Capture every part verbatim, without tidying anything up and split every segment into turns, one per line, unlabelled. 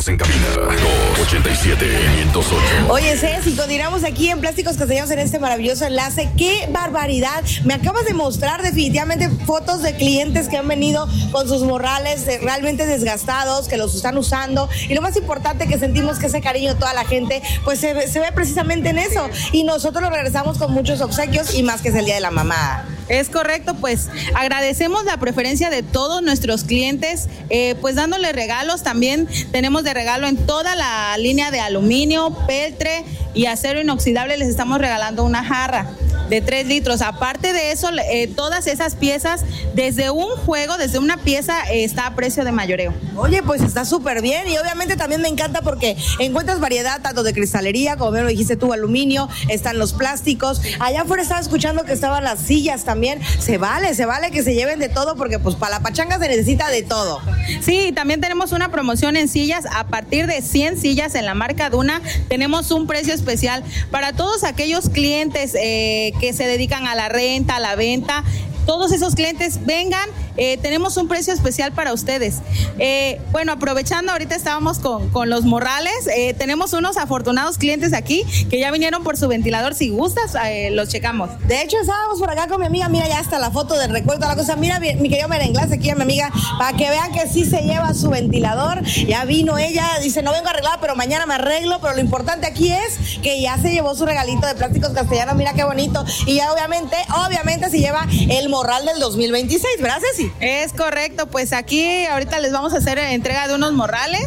En cabina, dos ochenta y siete, quinientos ocho.
Oye, Ceci, continuamos aquí en Plásticos Castellanos en este maravilloso enlace. ¡Qué barbaridad! Me acabas de mostrar definitivamente fotos de clientes que han venido con sus morrales realmente desgastados, que los están usando. Y lo más importante, que sentimos que ese cariño de toda la gente, pues se ve, se ve precisamente en eso. Y nosotros lo regresamos con muchos obsequios y más que es el Día de la Mamá.
Es correcto, pues agradecemos la preferencia de todos nuestros clientes, eh, pues dándole regalos. También tenemos de regalo en toda la línea de aluminio, peltre y acero inoxidable. Les estamos regalando una jarra de tres litros. Aparte de eso, eh, todas esas piezas, desde un juego, desde una pieza, eh, está a precio de mayoreo.
Oye, pues está súper bien y obviamente también me encanta porque encuentras variedad tanto de cristalería, como bien lo dijiste tú, aluminio, están los plásticos. Allá afuera estaba escuchando que estaban las sillas también. Se vale, se vale que se lleven de todo porque pues para la pachanga se necesita de todo.
Sí, también tenemos una promoción en sillas. A partir de cien sillas en la marca Duna, tenemos un precio especial para todos aquellos clientes eh, que se dedican a la renta, a la venta. Todos esos clientes vengan, eh, tenemos un precio especial para ustedes. Eh, bueno, aprovechando, ahorita estábamos con, con los morrales, eh, tenemos unos afortunados clientes aquí que ya vinieron por su ventilador. Si gustas, eh, los checamos.
De hecho, estábamos por acá con mi amiga, mira, ya está la foto del recuerdo, la cosa. Mira, mi, mi querido Merenglás, aquí a mi amiga, para que vean que sí se lleva su ventilador. Ya vino ella, dice, no vengo arreglada, pero mañana me arreglo. Pero lo importante aquí es que ya se llevó su regalito de Plásticos Castellanos, mira qué bonito. Y ya obviamente, obviamente se lleva el morral del dos mil veintiséis, ¿verdad, Ceci?
Es correcto, pues aquí ahorita les vamos a hacer entrega de unos morrales,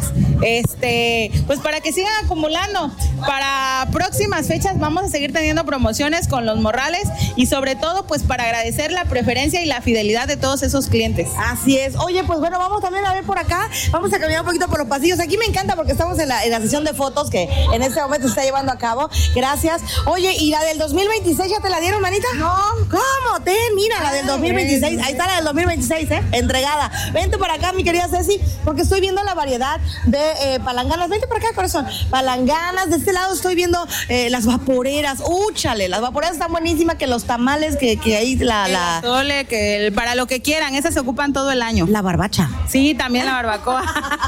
este, pues para que sigan acumulando. Para próximas fechas vamos a seguir teniendo promociones con los morrales y sobre todo pues para agradecer la preferencia y la fidelidad de todos esos clientes.
Así es. Oye, pues bueno, vamos también a ver por acá, vamos a caminar un poquito por los pasillos. Aquí me encanta porque estamos en la, en la sesión de fotos que en este momento se está llevando a cabo. Gracias. Oye, ¿y la del dos mil veintiséis ya te la dieron, manita?
No.
¿Cómo? Ten, mira, la del dos mil veintiséis. Ahí está la del dos mil veintiséis, ¿eh? Entregada. Vente para acá, mi querida Ceci, porque estoy viendo la variedad de eh, palanganas. Vente para acá, corazón. Palanganas. De este lado estoy viendo eh, las vaporeras. ¡Úchale! Las vaporeras están buenísimas, que los tamales, que, que ahí la... la...
Tole, que para lo que quieran, esas se ocupan todo el año.
La barbacha.
Sí, también la barbacoa.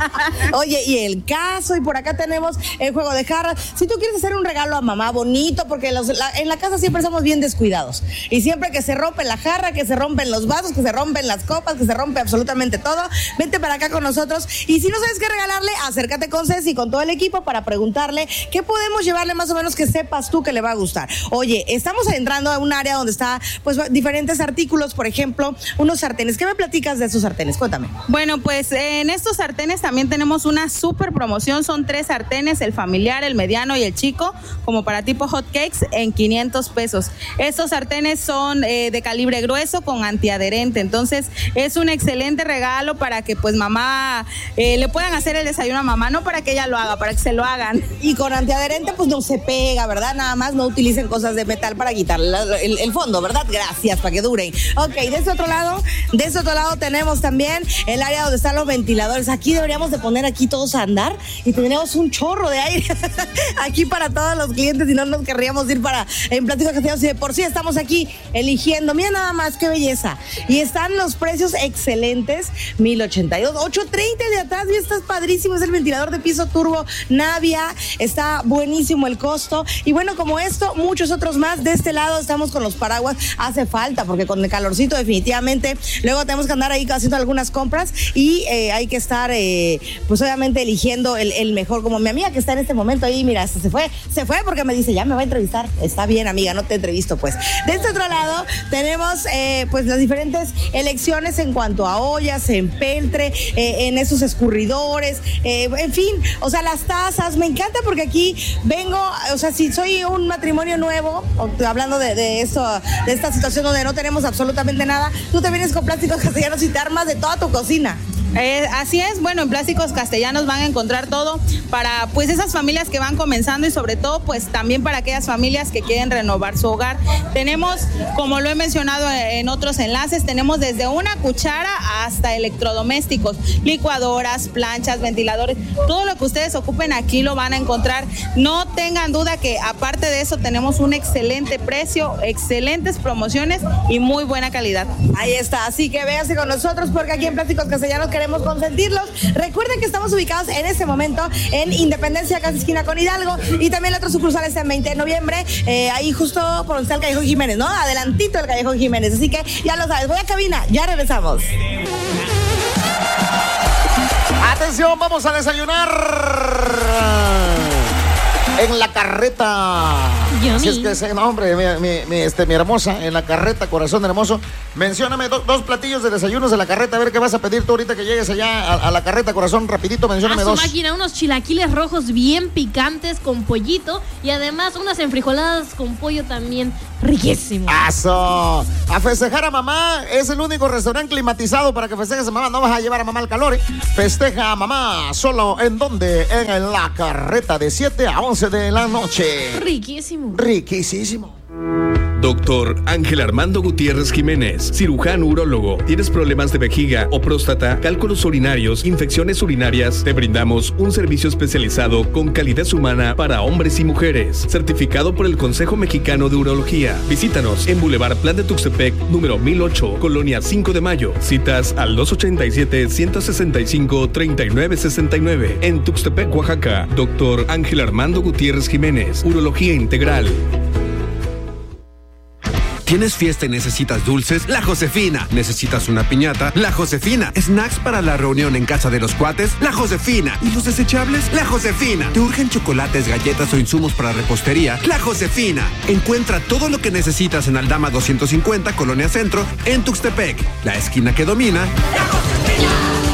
Oye, y el caso, y por acá tenemos el juego de jarras. Si tú quieres hacer un regalo a mamá bonito, porque los, la, en la casa siempre somos bien descuidados. Y siempre que se rompe la jarra, que se rompen los vasos, que se rompen las copas, que se rompe absolutamente todo, vente para acá con nosotros. Y si no sabes qué regalarle, acércate con Ceci, con todo el equipo, para preguntarle qué podemos llevarle más o menos que sepas tú que le va a gustar. Oye, estamos entrando a un área donde está, pues, diferentes artículos, por ejemplo, unos sartenes. ¿Qué me platicas de esos sartenes? Cuéntame.
Bueno, pues en estos sartenes también tenemos una súper promoción. Son tres sartenes, el familiar, el mediano y el chico, como para tipo hot cakes, en quinientos pesos. Estos sartenes son eh, de calibre grueso con antiadherente. Entonces, es un excelente regalo para que, pues, mamá eh, le puedan hacer el desayuno a mamá, no para que ella lo haga, para que se lo hagan.
Y con antiadherente, pues, no se pega, ¿verdad? Nada más no utilicen cosas de metal para quitar el, el fondo, ¿verdad? Gracias, para que duren. Ok, de este otro lado, de este otro lado tenemos también el área donde están los ventiladores. Aquí deberíamos de poner aquí todos a andar y tendríamos un chorro de aire aquí para todos los clientes y no nos querríamos ir para en Plásticos Castellanos. Y de por sí estamos aquí eligiendo. Mira nada más qué belleza. Y están los precios excelentes. mil ochenta y dos, ochocientos treinta de atrás. Y está padrísimo. Es el ventilador de piso turbo Navia. Está buenísimo el costo. Y bueno, como esto, muchos otros más. De este lado estamos con los paraguas. Hace falta porque con el calorcito definitivamente. Luego tenemos que andar ahí haciendo algunas compras y eh, hay que estar eh, pues obviamente eligiendo el, el mejor, como mi amiga que está en este momento ahí, mira, se fue, se fue porque me dice, ya me va a entrevistar. Está bien, amiga, no te entrevisto, pues. De este otro lado tenemos eh, pues las diferentes elecciones en cuanto a ollas, en peltre, eh, en esos escurridores, eh, en fin, o sea, las tazas. Me encanta porque aquí vengo, o sea, si soy un matrimonio nuevo, hablando de, de esto, de esta situación donde no tenemos absolutamente nada, tú te vienes con Plásticos Castellanos y te armas de toda tu cocina.
Eh, así es, bueno, en Plásticos Castellanos van a encontrar todo para pues esas familias que van comenzando y sobre todo pues también para aquellas familias que quieren renovar su hogar. Tenemos, como lo he mencionado en otros enlaces, tenemos desde una cuchara hasta electrodomésticos, licuadoras, planchas, ventiladores, todo lo que ustedes ocupen aquí lo van a encontrar. No tengan duda que aparte de eso tenemos un excelente precio, excelentes promociones y muy buena calidad.
Ahí está, así que véanse con nosotros porque aquí en Plásticos Castellanos queremos queremos consentirlos. Recuerden que estamos ubicados en este momento en Independencia, casi esquina con Hidalgo, y también la otra sucursal está en veinte de noviembre, eh, ahí justo por donde está el Callejón Jiménez, ¿no? Adelantito del Callejón Jiménez, así que ya lo sabes. Voy a cabina, ya regresamos.
Atención, vamos a desayunar en la carreta. Así es que ese nombre, mi, mi, mi, este, mi hermosa, en la carreta, corazón hermoso. Mencióname do, dos platillos de desayunos de la carreta, a ver qué vas a pedir tú ahorita que llegues allá a, a la carreta, corazón, rapidito, mencióname
a su
dos.
máquina, unos chilaquiles rojos bien picantes con pollito y además unas enfrijoladas con pollo también riquísimo.
¡Aso! A festejar a mamá, es el único restaurante climatizado para que festejes a mamá, no vas a llevar a mamá al calor, ¿eh? Festeja a mamá, ¿solo en dónde? En la carreta de siete a once de la noche.
Riquísimo.
Riquísimo.
Doctor Ángel Armando Gutiérrez Jiménez, cirujano urólogo. ¿Tienes problemas de vejiga o próstata, cálculos urinarios, infecciones urinarias? Te brindamos un servicio especializado con calidez humana para hombres y mujeres, certificado por el Consejo Mexicano de Urología. Visítanos en Boulevard Plan de Tuxtepec, número mil ocho, Colonia cinco de Mayo. Citas al dos ochenta y siete, ciento sesenta y cinco, treinta y nueve sesenta y nueve. En Tuxtepec, Oaxaca. Doctor Ángel Armando Gutiérrez Jiménez, Urología Integral.
¿Tienes fiesta y necesitas dulces? La Josefina. ¿Necesitas una piñata? La Josefina. ¿Snacks para la reunión en casa de los cuates? La Josefina. ¿Y los desechables? La Josefina. ¿Te urgen chocolates, galletas o insumos para repostería? La Josefina. Encuentra todo lo que necesitas en Aldama doscientos cincuenta, Colonia Centro, en Tuxtepec. La esquina que domina. La Josefina.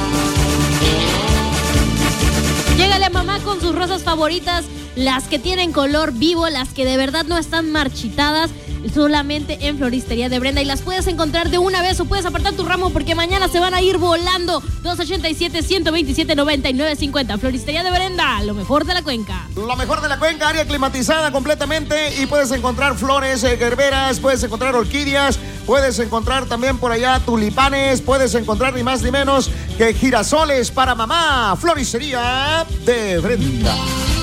Llégale a mamá con sus rosas favoritas, las que tienen color vivo, las que de verdad no están marchitadas, solamente en Floristería de Brenda, y las puedes encontrar de una vez o puedes apartar tu ramo porque mañana se van a ir volando. Dos ochenta y siete, ciento veintisiete, noventa y nueve cincuenta. Floristería de Brenda, lo mejor de la cuenca.
Lo mejor de la cuenca, área climatizada completamente, y puedes encontrar flores, eh, gerberas, puedes encontrar orquídeas, puedes encontrar también por allá tulipanes, puedes encontrar ni más ni menos que girasoles para mamá. Floristería de Brenda.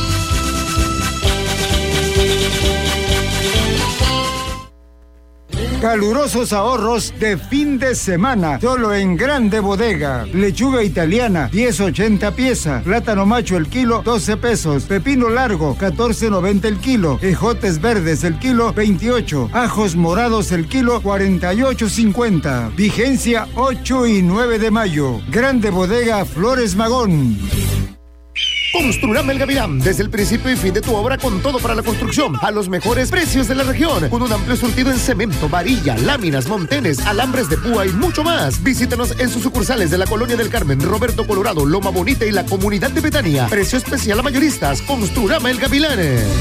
Calurosos ahorros de fin de semana, solo en Grande Bodega. Lechuga italiana, diez ochenta pieza. Plátano macho el kilo, doce pesos. Pepino largo, catorce noventa el kilo. Ejotes verdes el kilo, veintiocho. Ajos morados el kilo, cuarenta y ocho cincuenta. Vigencia ocho y nueve de mayo. Grande Bodega Flores Magón.
Construrama El Gavilán, desde el principio y fin de tu obra, con todo para la construcción, a los mejores precios de la región, con un amplio surtido en cemento, varilla, láminas, montenes, alambres de púa y mucho más. Visítanos en sus sucursales de la Colonia del Carmen, Roberto Colorado, Loma Bonita y la Comunidad de Betania. Precio especial a mayoristas. Construrama El Gavilán.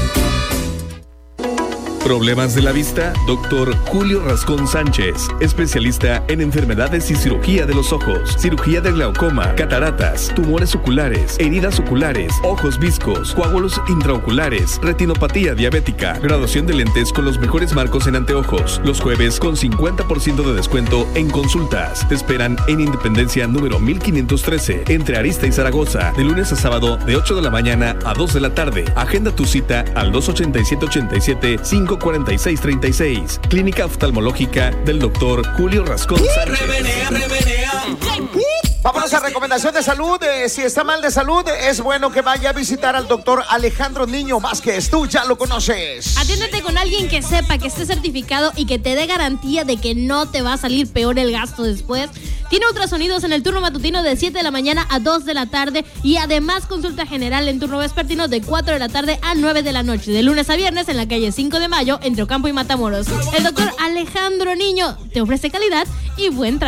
¿Problemas de la vista? Doctor Julio Rascón Sánchez, especialista en enfermedades y cirugía de los ojos, cirugía de glaucoma, cataratas, tumores oculares, heridas oculares, ojos viscos, coágulos intraoculares, retinopatía diabética, graduación de lentes con los mejores marcos en anteojos. Los jueves con cincuenta por ciento de descuento en consultas. Te esperan en Independencia número mil quinientos trece, entre Arista y Zaragoza, de lunes a sábado de ocho de la mañana a dos de la tarde. Agenda tu cita al dos ochenta y siete, ochenta y siete, cinco cuarenta y seis treinta y seis. Clínica Oftalmológica del doctor Julio Rascón Sánchez.
Remenea, remenea. Vámonos a recomendación de salud. Eh, si está mal de salud, es bueno que vaya a visitar al doctor Alejandro Niño Vázquez. Tú ya lo conoces.
Atiéndete con alguien que sepa, que esté certificado y que te dé garantía de que no te va a salir peor el gasto después. Tiene ultrasonidos en el turno matutino de siete de la mañana a dos de la tarde y además consulta general en turno vespertino de cuatro de la tarde a nueve de la noche, de lunes a viernes en la calle cinco de mayo entre Ocampo y Matamoros. El doctor Alejandro Niño te ofrece calidad y buen trato.